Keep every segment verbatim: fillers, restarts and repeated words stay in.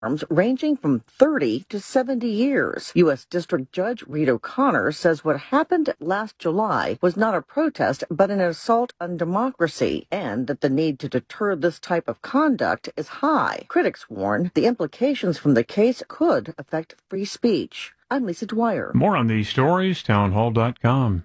terms ranging from thirty to seventy years. U S District Judge Reed O'Connor says what happened last July was not a protest but an assault on democracy, and that the need to deter this type of conduct is high. Critics warn the implications from the case could affect free speech. I'm Lisa Dwyer. More on these stories, townhall dot com.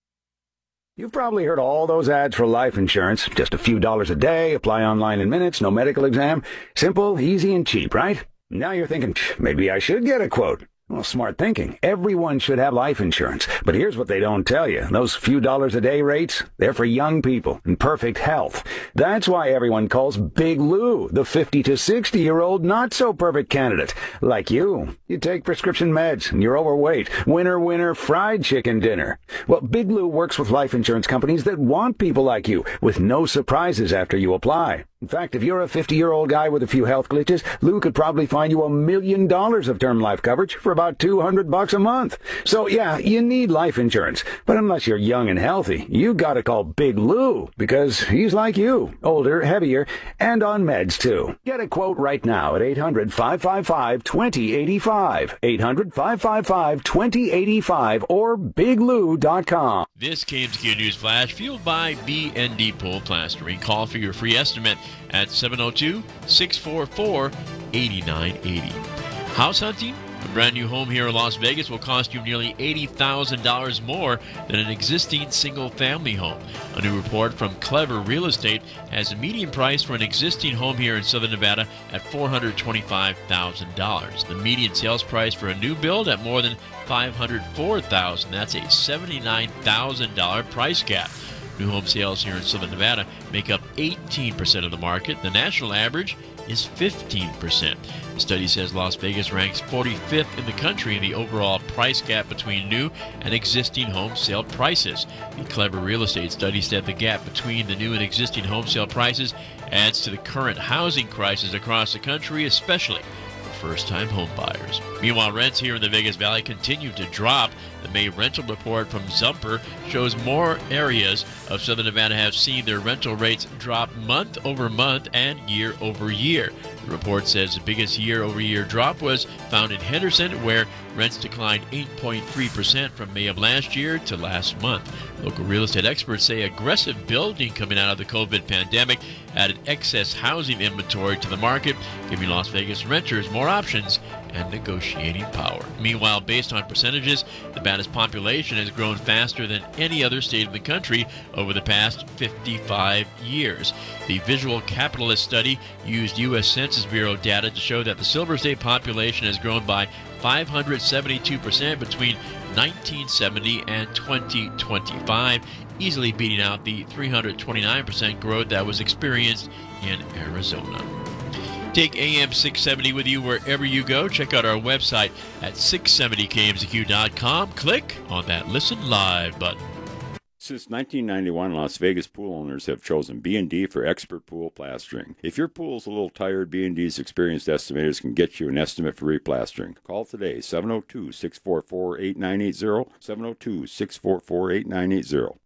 You've probably heard all those ads for life insurance. Just a few dollars a day, apply online in minutes, no medical exam. Simple, easy, and cheap, right? Now you're thinking, maybe I should get a quote. Well, smart thinking. Everyone should have life insurance. But here's what they don't tell you. Those few dollars a day rates, they're for young people in perfect health. That's why everyone calls Big Lou the fifty to sixty-year-old not-so-perfect candidate. Like you. You take prescription meds and you're overweight. Winner, winner, fried chicken dinner. Well, Big Lou works with life insurance companies that want people like you, with no surprises after you apply. In fact, if you're a fifty-year-old guy with a few health glitches, Lou could probably find you a million dollars of term life coverage for about two hundred bucks a month. So yeah, you need life insurance. But unless you're young and healthy, you gotta call Big Lou, because he's like you, older, heavier, and on meds too. Get a quote right now at eight hundred, five five five, two zero eight five, eight hundred, five five five, two zero eight five, or big lou dot com. This K M Z Q News Flash, fueled by B and D Pool Plastering. Call for your free estimate at seven oh two, six four four, eight nine eight oh. House hunting? A brand new home here in Las Vegas will cost you nearly eighty thousand dollars more than an existing single-family home. A new report from Clever Real Estate has a median price for an existing home here in Southern Nevada at four hundred twenty-five thousand dollars. The median sales price for a new build at more than five hundred four thousand dollars. That's a seventy-nine thousand dollars price gap. New home sales here in Southern Nevada make up eighteen percent of the market. The national average is fifteen percent. The study says Las Vegas ranks forty-fifth in the country in the overall price gap between new and existing home sale prices. The Clever Real Estate study said the gap between the new and existing home sale prices adds to the current housing crisis across the country, especially for first-time home buyers. Meanwhile, rents here in the Vegas Valley continue to drop. The May rental report from Zumper shows more areas of Southern Nevada have seen their rental rates drop month over month and year over year. The report says the biggest year-over-year drop was found in Henderson, where rents declined eight point three percent from May of last year to last month. Local real estate experts say aggressive building coming out of the COVID pandemic added excess housing inventory to the market, giving Las Vegas renters more options and negotiating power. Meanwhile, based on percentages, Nevada's population has grown faster than any other state in the country over the past fifty-five years. The Visual Capitalist study used U S Census Bureau data to show that the Silver State population has grown by five hundred seventy-two percent between nineteen seventy and twenty twenty-five, easily beating out the three hundred twenty-nine percent growth that was experienced in Arizona. Take A M six seventy with you wherever you go. Check out our website at six seventy K M Z Q dot com. Click on that Listen Live button. Since nineteen ninety-one, Las Vegas pool owners have chosen B and D for expert pool plastering. If your pool's a little tired, B and D's experienced estimators can get you an estimate for replastering. Call today, seven oh two, six four four, eight nine eight oh, seven oh two, six four four, eight nine eight oh.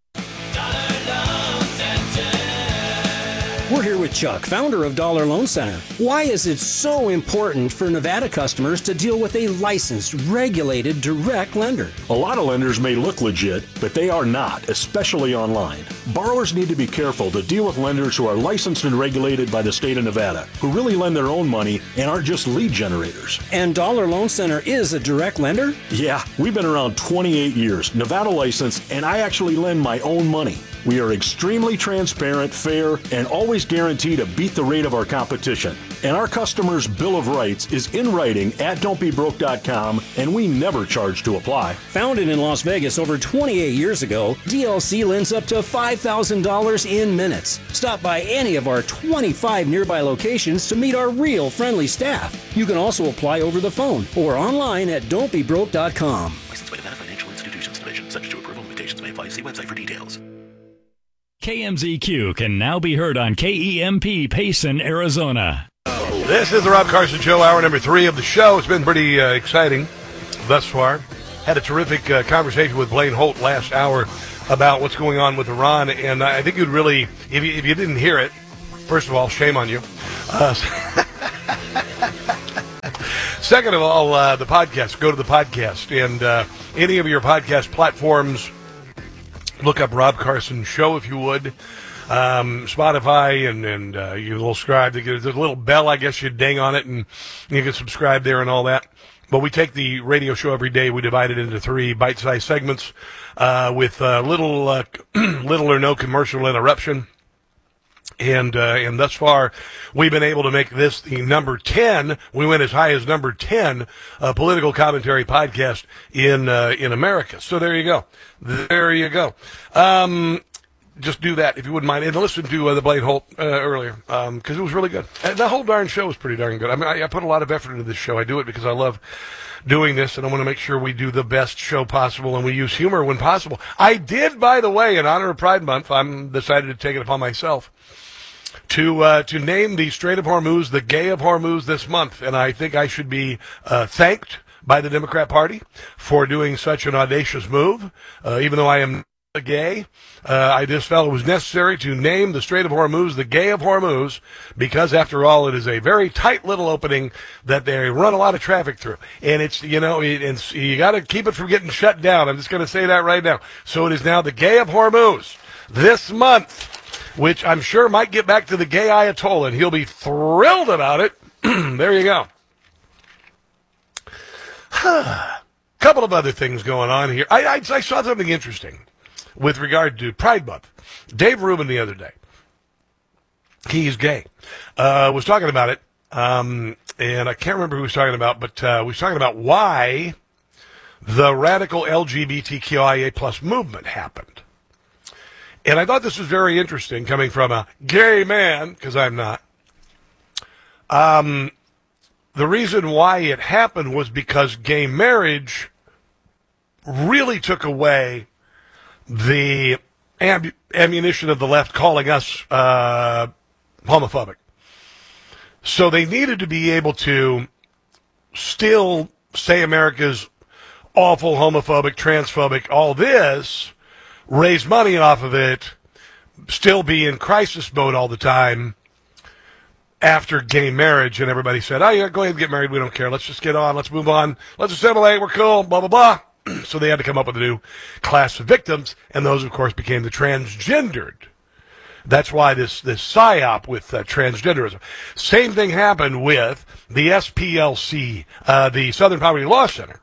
We're here with Chuck, founder of Dollar Loan Center. Why is it so important for Nevada customers to deal with a licensed, regulated, direct lender? A lot of lenders may look legit, but they are not, especially online. Borrowers need to be careful to deal with lenders who are licensed and regulated by the state of Nevada, who really lend their own money and aren't just lead generators. And Dollar Loan Center is a direct lender? Yeah, we've been around twenty-eight years, Nevada licensed, and I actually lend my own money. We are extremely transparent, fair, and always guarantee to beat the rate of our competition. And our customers' Bill of Rights is in writing at don't be broke dot com, and we never charge to apply. Founded in Las Vegas over twenty-eight years ago, D L C lends up to five thousand dollars in minutes. Stop by any of our twenty-five nearby locations to meet our real friendly staff. You can also apply over the phone or online at don't be broke dot com. Licensed by Nevada Financial Institutions Division. Subject to approval. Limitations may apply. See website for details. K M Z Q can now be heard on K E M P Payson, Arizona. This is the Rob Carson Show, hour number three of the show. It's been pretty uh, exciting thus far. Had a terrific uh, conversation with Blaine Holt last hour about what's going on with Iran, and I think you'd really, if you, if you didn't hear it, first of all, shame on you. Uh, Second of all, uh, the podcast. Go to the podcast. And uh, any of your podcast platforms, look up Rob Carson Show if you would. Um, Spotify, and, and uh, you can subscribe. There's a little bell, I guess you ding on it, and you can subscribe there and all that. But we take the radio show every day. We divide it into three bite-sized segments uh, with uh, little, uh, little or no commercial interruption. And uh, and thus far, we've been able to make this the number ten. We went as high as number ten uh, political commentary podcast in uh, in America. So there you go. There you go. Um, just do that if you wouldn't mind. And listen to uh, the Blaine Holt uh, earlier, because um, it was really good. And the whole darn show was pretty darn good. I mean, I, I put a lot of effort into this show. I do it because I love doing this, and I want to make sure we do the best show possible, and we use humor when possible. I did, by the way, in honor of Pride Month, I'm decided to take it upon myself to uh, to name the Strait of Hormuz the Gay of Hormuz this month, and I think I should be uh, thanked by the Democrat Party for doing such an audacious move, uh, even though I am a gay. Uh, I just felt it was necessary to name the Strait of Hormuz the Gay of Hormuz because, after all, it is a very tight little opening that they run a lot of traffic through. And it's, you know, it, it's, you got to keep it from getting shut down. I'm just going to say that right now. So it is now the Gay of Hormuz this month, which I'm sure might get back to the gay Ayatollah, and he'll be thrilled about it. There you go. Couple of other things going on here. I, I, I saw something interesting with regard to Pride Month. Dave Rubin the other day, he's gay, uh, was talking about it, um, and I can't remember who he was talking about, but uh, he was talking about why the radical L G B T Q I A plus movement happened. And I thought this was very interesting coming from a gay man, because I'm not. Um, the reason why it happened was because gay marriage really took away the amb- ammunition of the left calling us uh, homophobic. So they needed to be able to still say America's awful, homophobic, transphobic, all this, raise money off of it, still be in crisis mode all the time after gay marriage. And everybody said, oh, yeah, go ahead and get married. We don't care. Let's just get on. Let's move on. Let's assimilate. We're cool. Blah, blah, blah. So they had to come up with a new class of victims, and those, of course, became the transgendered. That's why this, this psyop with uh, transgenderism. Same thing happened with the S P L C, uh, the Southern Poverty Law Center.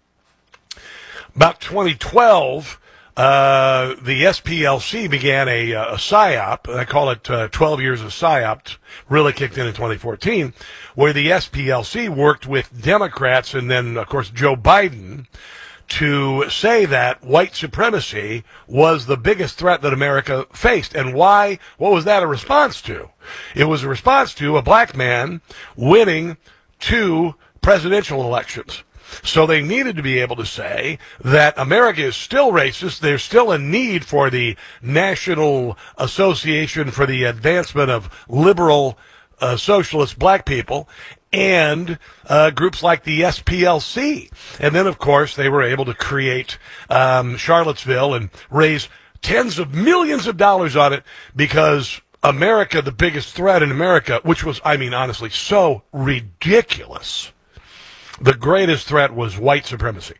About twenty twelve, uh, the S P L C began a, a psyop. I call it uh, twelve years of psyop. Really kicked in in twenty fourteen, where the S P L C worked with Democrats and then, of course, Joe Biden to say that white supremacy was the biggest threat that America faced. And why? What was that a response to? It was a response to a black man winning two presidential elections. So they needed to be able to say that America is still racist. There's still a need for the National Association for the Advancement of Liberal uh, Socialist Black People, and uh, groups like the S P L C. And then, of course, they were able to create um, Charlottesville and raise tens of millions of dollars on it because America, the biggest threat in America, which was, I mean, honestly, so ridiculous. The greatest threat was white supremacy.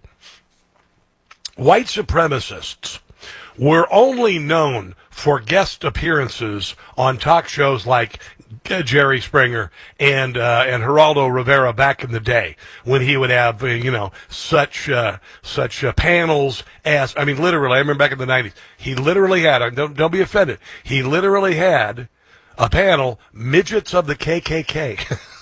White supremacists were only known for guest appearances on talk shows like Jerry Springer and uh, and Geraldo Rivera back in the day, when he would have uh, you know such uh, such uh, panels as, I mean, literally, I remember back in the nineties, he literally had, don't don't be offended, he literally had a panel, midgets of the K K K.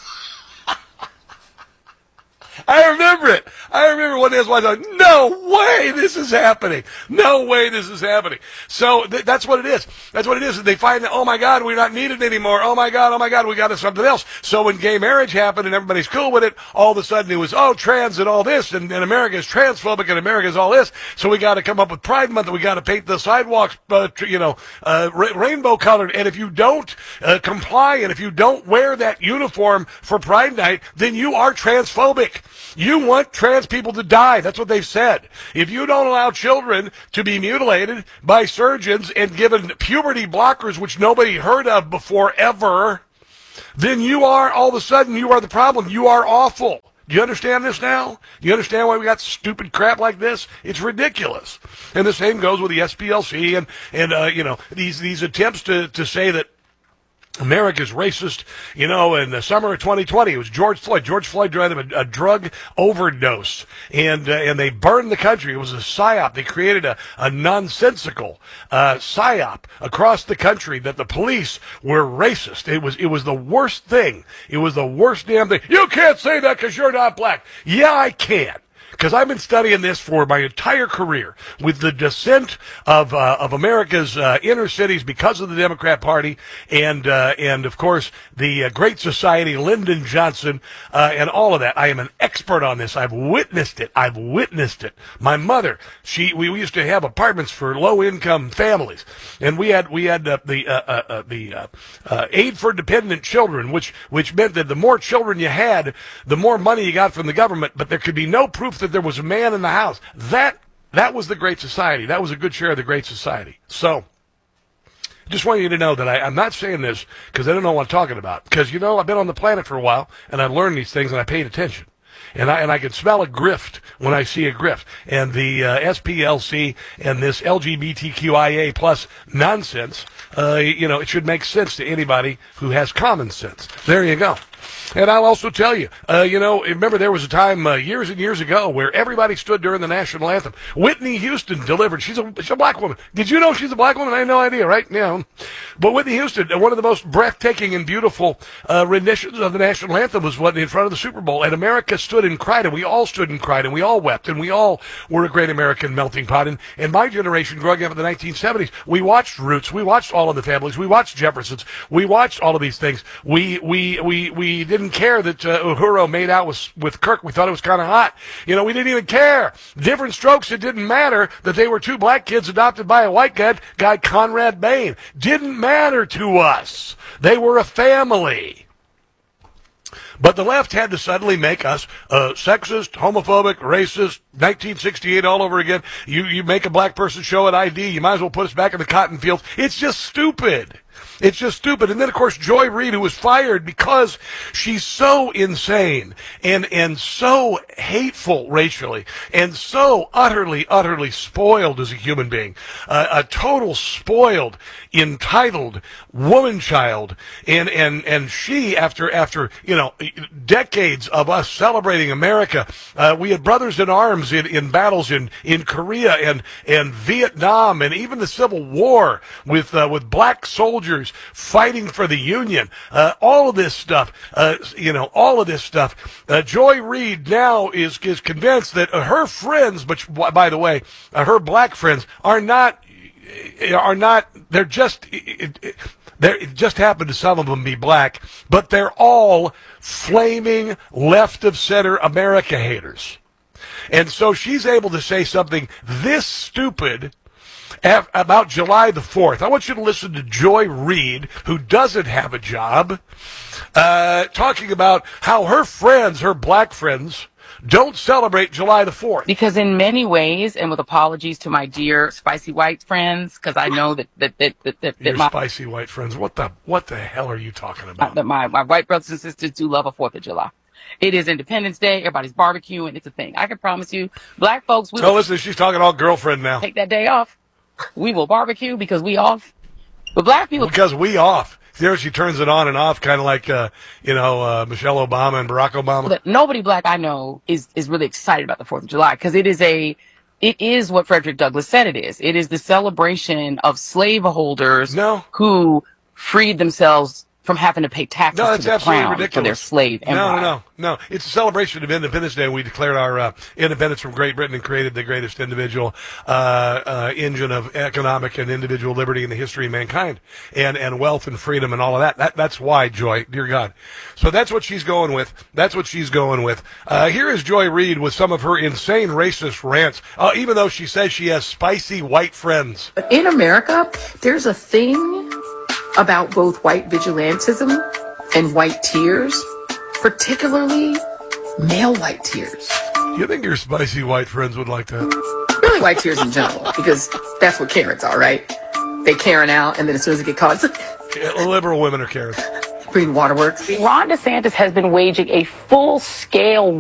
I remember it. I remember one day I was like, no way this is happening. No way this is happening. So th- that's what it is. That's what it is. And they find that, oh my God, we're not needed anymore. Oh my God, oh my God, we got something else. So when gay marriage happened and everybody's cool with it, all of a sudden it was, oh, trans and all this, and, and America is transphobic and America is all this. So we got to come up with Pride Month, and we got to paint the sidewalks, uh, tr- you know, uh, ra- rainbow colored. And if you don't uh, comply, and if you don't wear that uniform for Pride Night, then you are transphobic. You want trans people to die. That's what they've said. If you don't allow children to be mutilated by surgeons and given puberty blockers, which nobody heard of before ever, then you are, all of a sudden, you are the problem. You are awful. Do you understand this now? Do you understand why we got stupid crap like this? It's ridiculous. And the same goes with the S P L C and, and uh, you know, these, these attempts to, to say that America's racist, you know, in the summer of twenty twenty, it was George Floyd. George Floyd died of a, a drug overdose, and uh, and they burned the country. It was a psyop. They created a, a nonsensical uh, psyop across the country that the police were racist. It was it was the worst thing. It was the worst damn thing. You can't say that because you're not black. Yeah, I can. Because I've been studying this for my entire career with the descent of uh, of America's uh, inner cities because of the Democrat Party and uh, and of course the uh, Great Society, Lyndon Johnson, uh, and all of that. I am an expert on this. I've witnessed it. I've witnessed it. My mother, she we, we used to have apartments for low income families, and we had we had uh, the uh, uh, uh, the uh, uh, aid for dependent children, which which meant that the more children you had, the more money you got from the government. But there could be no proof that there was a man in the house. That that was the Great Society. That was a good share of the Great Society. So, just want you to know that I, I'm not saying this because I don't know what I'm talking about. Because, you know, I've been on the planet for a while, and I learned these things, and I paid attention. And I and I can smell a grift when I see a grift. And the uh, S P L C and this L G B T Q I A plus nonsense, uh, you know, it should make sense to anybody who has common sense. There you go. And I'll also tell you, uh, you know, remember there was a time uh, years and years ago where everybody stood during the national anthem. Whitney Houston delivered. She's a, she's a black woman. Did you know she's a black woman? I had no idea, right? Yeah. But Whitney Houston, one of the most breathtaking and beautiful uh, renditions of the national anthem was what in front of the Super Bowl. And America stood and cried, and we all stood and cried, and we all wept, and we all were a great American melting pot. And, and my generation, growing up in the nineteen seventies, we watched Roots, we watched All of the Families, we watched Jeffersons, we watched all of these things. We we we we didn't care that uh, Uhuru made out with with Kirk. We thought it was kind of hot. You know, we didn't even care. Different strokes. It didn't matter that they were two black kids adopted by a white guy, guy Conrad Bain. Didn't matter to us. They were a family. But the left had to suddenly make us uh, sexist, homophobic, racist, nineteen sixty-eight all over again. You you make a black person show an I D, you might as well put us back in the cotton fields. It's just stupid. It's just stupid. And then, of course, Joy Reid, who was fired because she's so insane and, and so hateful racially and so utterly, utterly spoiled as a human being, uh, a total spoiled, entitled woman child. And, and, and she, after, after, you know, decades of us celebrating America, uh, we had brothers in arms in, in battles in, in Korea and, and Vietnam and even the Civil War with, uh, with black soldiers fighting for the Union, uh, all of this stuff, uh, you know, all of this stuff. Uh, Joy Reid now is is convinced that uh, her friends, which, by the way, uh, her black friends are not, are not, they're just, it, it, they're, it just happened to some of them be black, but they're all flaming left of center America haters. And so she's able to say something this stupid about July the fourth. I want you to listen to Joy Reid, who doesn't have a job, uh, talking about how her friends, her black friends, don't celebrate July the fourth. Because in many ways, and with apologies to my dear spicy white friends, because I know that that that that, that, Your that my spicy white friends. What the what the hell are you talking about? that my my white brothers and sisters do love a Fourth of July. It is Independence Day. Everybody's barbecuing. It's a thing. I can promise you, black folks. We oh, listen, she's talking all girlfriend now. Take that day off. We will barbecue because we off. But black people. Because we off. There she turns it on and off, kind of like, uh, you know, uh, Michelle Obama and Barack Obama. Nobody black I know is, is really excited about the fourth of July because it is a, it is what Frederick Douglass said it is. It is the celebration of slaveholders no. who freed themselves from having to pay taxes no, that's to the absolutely crown ridiculous. for their slave empire. No, no, no, no. It's a celebration of Independence Day. We declared our uh, independence from Great Britain and created the greatest individual uh, uh, engine of economic and individual liberty in the history of mankind, and and wealth and freedom and all of that. That that's why, Joy, dear God. So that's what she's going with. That's what she's going with. Uh, here is Joy Reid with some of her insane racist rants. Uh, even though she says she has spicy white friends. In America, there's a thing about both white vigilantism and white tears, particularly male white tears. You think your spicy white friends would like that? Really white tears in general, because that's what Karens are, right? They Karen out, and then as soon as they get caught, it's yeah, liberal women are Karens. Green Waterworks. Ron DeSantis has been waging a full-scale